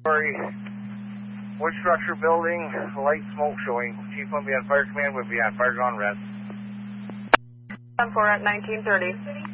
Sorry. Wood structure building, light smoke showing. Chief will be on fire command, would be on fire ground rest. 10-4 at 1930.